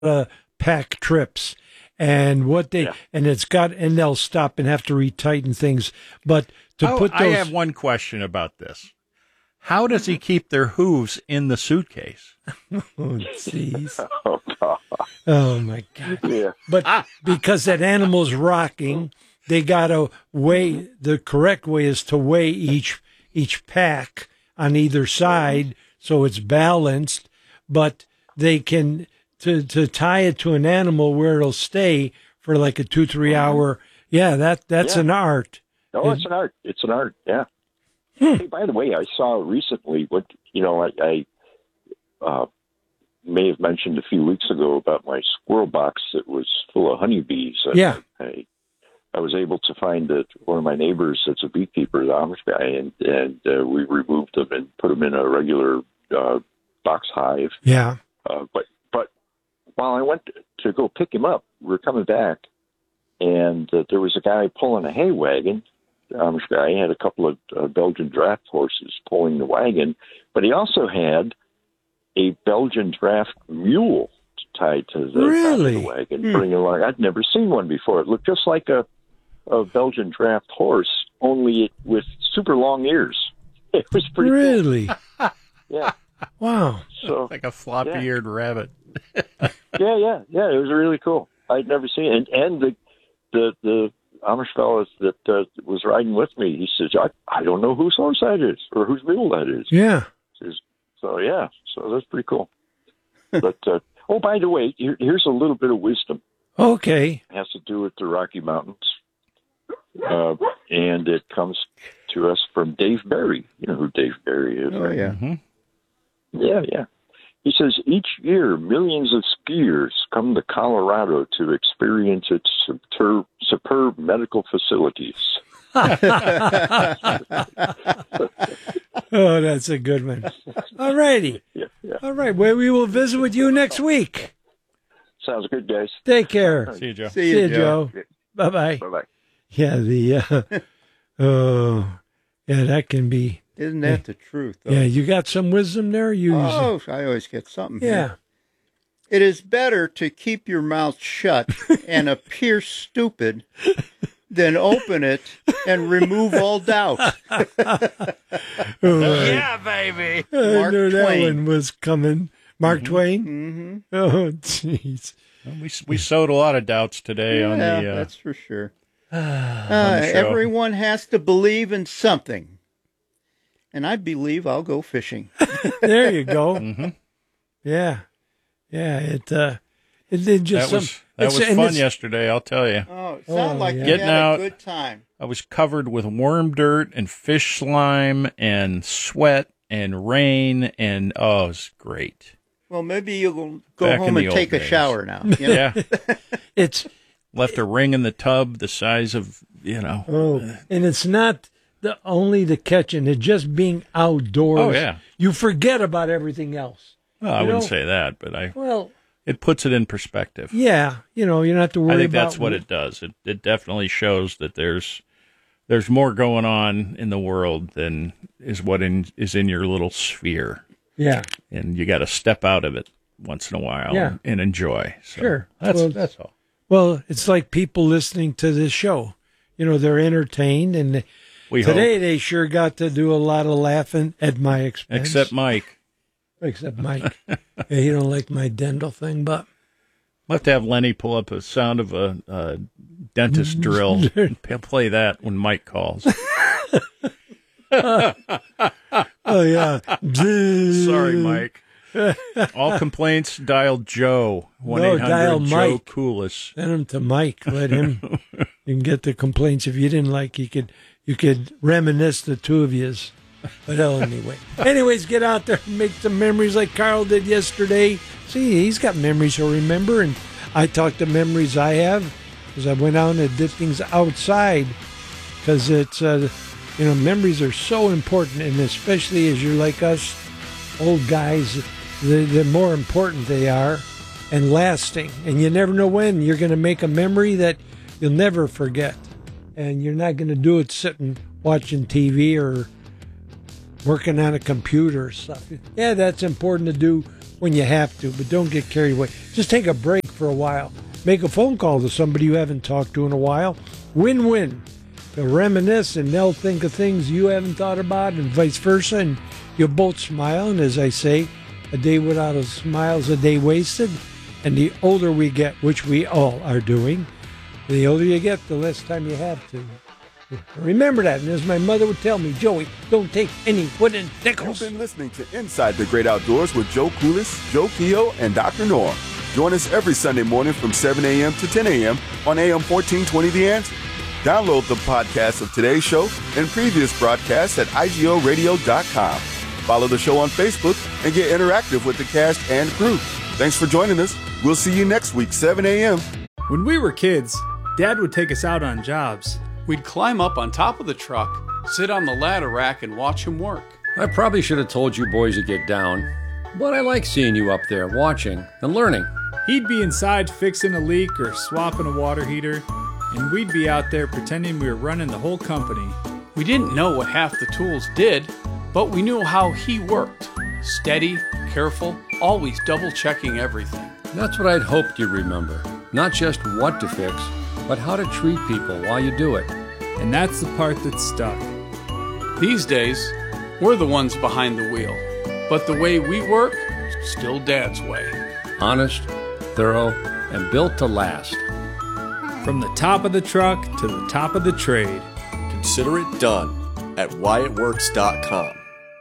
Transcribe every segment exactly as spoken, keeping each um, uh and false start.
uh, pack trips. And what they Yeah. and it's got and they'll stop and have to retighten things. But to Oh, put those, I have one question about this. How does he keep their hooves in the suitcase? oh jeez, Oh, God. oh my God! Yeah. But because that animal's rocking, they gotta weigh. The correct way is to weigh each each pack on either side so it's balanced. But they can to to tie it to an animal where it'll stay for like a two three hour. Yeah, that that's Yeah. an art. No, it's an art. It's an art. Yeah. Hmm. Hey, by the way, I saw recently what you know. I, I uh, may have mentioned a few weeks ago about my squirrel box that was full of honeybees. And Yeah. I, I was able to find that one of my neighbors that's a beekeeper, the Amish guy, and and uh, we removed them and put them in a regular uh, box hive. Yeah. Uh, but but while I went to go pick him up, we were coming back, and uh, there was a guy pulling a hay wagon. The Amish guy had a couple of uh, Belgian draft horses pulling the wagon, but he also had a Belgian draft mule tied to the, Really? back of the wagon, bringing along. I'd never seen one before. It looked just like a, a Belgian draft horse, only it, with super long ears. It was pretty Really? cool. Yeah. Wow. So Like a floppy-eared rabbit. yeah, yeah, yeah. It was really cool. I'd never seen it. And, and the the the Amish fellow that uh, was riding with me, he says, I, I don't know whose horse that is or whose mule that is. Yeah. Says, so, yeah, so that's pretty cool. But, uh, oh, by the way, here, here's a little bit of wisdom. Okay. It has to do with the Rocky Mountains. Uh, and it comes to us from Dave Barry. You know who Dave Barry is, Oh, right? yeah. Mm-hmm. Yeah, yeah. He says each year millions of skiers come to Colorado to experience its superb, superb medical facilities. Oh, that's a good one. All righty. Yeah, yeah. All right. Well, we will visit with you next week. Sounds good, guys. Take care. See you, Joe. See See you, you, Joe. Bye bye. Bye-bye. Yeah. The uh, oh, yeah. That can be. Isn't that the truth, though? Yeah. You got some wisdom there. You. Oh, I always get something. yeah. Here. It is better to keep your mouth shut and appear stupid than open it and remove all doubt. Oh, Yeah, baby. I Mark knew that Twain. one was coming. Mark Twain. Mm-hmm. Oh, jeez. We we sowed a lot of doubts today on Yeah, the. Uh, that's for sure. on Uh, the show. everyone has to believe in something. And I believe I'll go fishing. There you go. Mm-hmm. Yeah. Yeah. It. Uh. It did just That was some. that it's- was and fun it's- yesterday. I'll tell you. Oh, it Oh, sounded like yeah. you Getting had out. a good time. I was covered with worm dirt and fish slime and sweat and rain and oh, it was great. Well, maybe you'll go Back in home the and old take a days. shower now. you know? Yeah, It's. left a ring in the tub the size of you know. Oh, and it's not the only the catching. It's just being outdoors. Oh, yeah. You forget about everything else. Well, I You wouldn't know- say that, but I Well, it puts it in perspective. yeah. You know, you don't have to worry I think about. that's what it does. It it definitely shows that there's there's more going on in the world than is what in, is in your little sphere, Yeah. and you got to step out of it once in a while Yeah. and enjoy. So Sure. that's Well, that's all. Well, it's like people listening to this show. You know, they're entertained, and they, We today hope, they sure got to do a lot of laughing at my expense. except Mike. except Mike. Yeah, he don't like my dental thing, but We'll have to have Lenny pull up a sound of a, a dentist drill and p- play that when Mike calls. oh yeah. Sorry, Mike. All complaints, dial Joe. one eight dial hundred Joe Mike. Coolis. Send him to Mike. Let him. You can get the complaints if you didn't like. You could you could reminisce the two of yous. But hell, anyway. Anyways, get out there and make some memories like Carl did yesterday. See, he's got memories he'll remember, and I talked to memories I have because I went out and did things outside because it's uh, you know memories are so important, and especially as you're like us, old guys, the the more important they are and lasting. And you never know when you're going to make a memory that you'll never forget. And you're not going to do it sitting watching T V or working on a computer or stuff. Yeah, that's important to do when you have to, but don't get carried away. Just take a break for a while. Make a phone call to somebody you haven't talked to in a while. Win-win. They'll reminisce and they'll think of things you haven't thought about and vice versa, and you'll both smile. And as I say, a day without a smile is a day wasted. And the older we get, which we all are doing, the older you get, the less time you have to. Remember that. And as my mother would tell me, Joey, don't take any wooden nickels. You've been listening to Inside the Great Outdoors with Joe Coolis, Joe Kehoe, and Doctor Norm. Join us every Sunday morning from seven a.m. to ten a.m. on A M fourteen twenty The Answer. Download the podcast of today's show and previous broadcasts at I G O radio dot com. Follow the show on Facebook and get interactive with the cast and crew. Thanks for joining us. We'll see you next week, seven a.m. When we were kids, Dad would take us out on jobs. We'd climb up on top of the truck, sit on the ladder rack, and watch him work. I probably should have told you boys to get down, but I like seeing you up there watching and learning. He'd be inside fixing a leak or swapping a water heater, and we'd be out there pretending we were running the whole company. We didn't know what half the tools did, but we knew how he worked. Steady, careful, always double-checking everything. That's what I'd hoped you'd remember. Not just what to fix, but how to treat people while you do it. And that's the part that stuck. These days, we're the ones behind the wheel, but the way we work, still Dad's way. Honest, thorough, and built to last. From the top of the truck to the top of the trade. Consider it done at Wyatt Works dot com.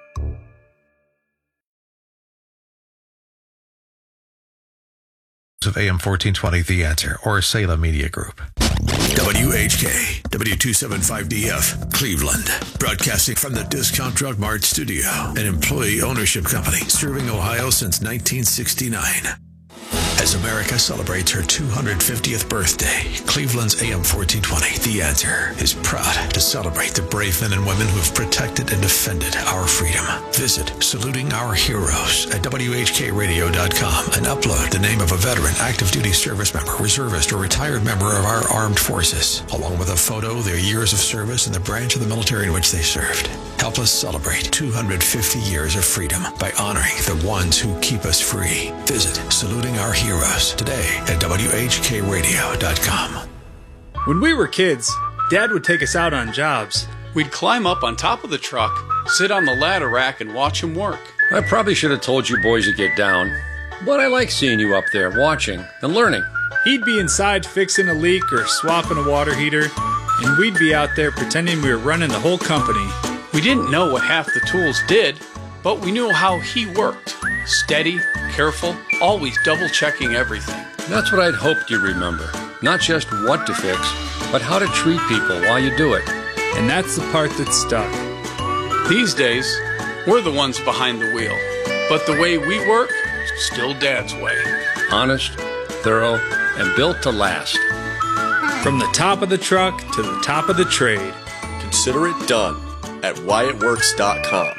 Of A M fourteen twenty The Answer or Salem Media Group. W H K, W two seventy-five D F, Cleveland. Broadcasting from the Discount Drug Mart Studio, an employee ownership company serving Ohio since nineteen sixty-nine. As America celebrates her two hundred fiftieth birthday, Cleveland's A M fourteen twenty, The Answer, is proud to celebrate the brave men and women who have protected and defended our freedom. Visit Saluting Our Heroes at W H K radio dot com and upload the name of a veteran, active duty service member, reservist, or retired member of our armed forces, along with a photo, their years of service, and the branch of the military in which they served. Help us celebrate two hundred fifty years of freedom by honoring the ones who keep us free. Visit Saluting Our Heroes today at W H K radio dot com. When we were kids, Dad would take us out on jobs. We'd climb up on top of the truck, sit on the ladder rack, and watch him work. I probably should have told you boys to get down, but I like seeing you up there watching and learning. He'd be inside fixing a leak or swapping a water heater, and we'd be out there pretending we were running the whole company. We didn't know what half the tools did, but we knew how he worked. Steady, careful, always double-checking everything. That's what I'd hoped you'd remember. Not just what to fix, but how to treat people while you do it. And that's the part that stuck. These days, we're the ones behind the wheel, but the way we work, still Dad's way. Honest, thorough, and built to last. From the top of the truck to the top of the trade. Consider it done at Wyatt Works dot com.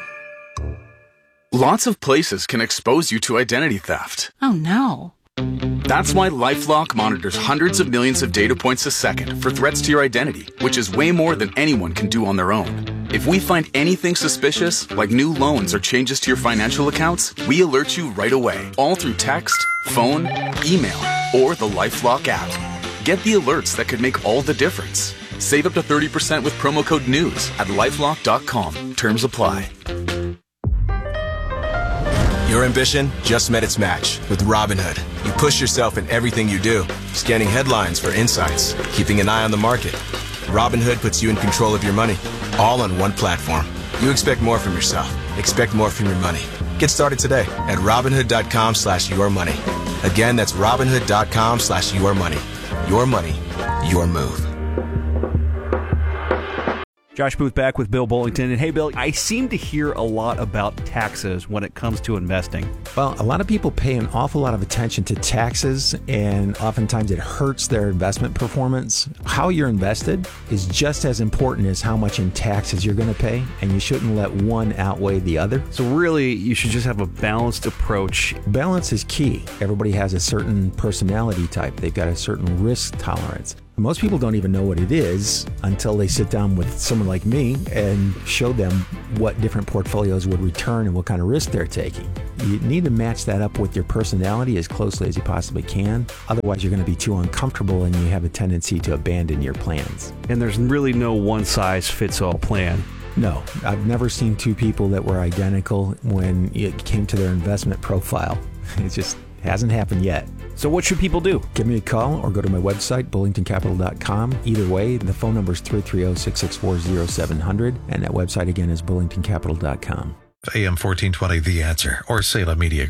Lots of places can expose you to identity theft. Oh, no. That's why LifeLock monitors hundreds of millions of data points a second for threats to your identity, which is way more than anyone can do on their own. If we find anything suspicious, like new loans or changes to your financial accounts, we alert you right away, all through text, phone, email, or the LifeLock app. Get the alerts that could make all the difference. Save up to thirty percent with promo code NEWS at lifelock dot com. Terms apply. Your ambition just met its match with Robinhood. You push yourself in everything you do, scanning headlines for insights, keeping an eye on the market. Robinhood puts you in control of your money, all on one platform. You expect more from yourself. Expect more from your money. Get started today at Robinhood dot com slash your money. Again, that's Robinhood dot com slash your money. Your money, your move. Josh Booth back with Bill Bullington. And hey, Bill, I seem to hear a lot about taxes when it comes to investing. Well, a lot of people pay an awful lot of attention to taxes, and oftentimes it hurts their investment performance. How you're invested is just as important as how much in taxes you're going to pay, and you shouldn't let one outweigh the other. So really, you should just have a balanced approach. Balance is key. Everybody has a certain personality type. They've got a certain risk tolerance. Most people don't even know what it is until they sit down with someone like me and show them what different portfolios would return and what kind of risk they're taking. You need to match that up with your personality as closely as you possibly can. Otherwise, you're going to be too uncomfortable and you have a tendency to abandon your plans. And there's really no one-size-fits-all plan. No, I've never seen two people that were identical when it came to their investment profile. It just hasn't happened yet. So what should people do? Give me a call or go to my website, bullington capital dot com. Either way, the phone number is three three zero, six six four, zero seven zero zero, and that website again is bullington capital dot com. A M fourteen twenty, The Answer, or Salem Media Group.